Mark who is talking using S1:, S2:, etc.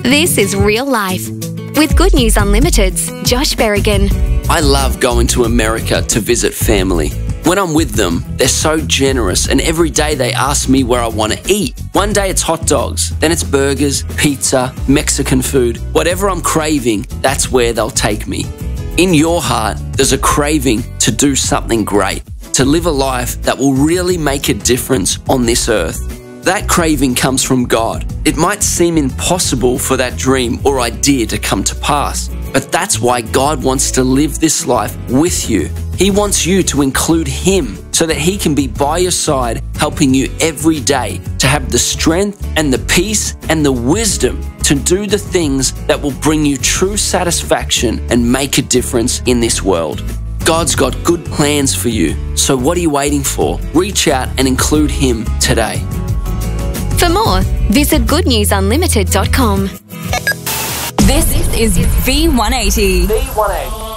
S1: This is Real Life with Good News Unlimited's Josh Berrigan.
S2: I love going to America to visit family. When I'm with them, they're so generous, and every day they ask me where I want to eat. One day it's hot dogs, then it's burgers, pizza, Mexican food. Whatever I'm craving, that's where they'll take me. In your heart, there's a craving to do something great, to live a life that will really make a difference on this earth. That craving comes from God. It might seem impossible for that dream or idea to come to pass, but that's why God wants to live this life with you. He wants you to include Him so that He can be by your side, helping you every day to have the strength and the peace and the wisdom to do the things that will bring you true satisfaction and make a difference in this world. God's got good plans for you, so what are you waiting for? Reach out and include Him today.
S1: For more, visit goodnewsunlimited.com.
S3: This is V180.
S2: V180.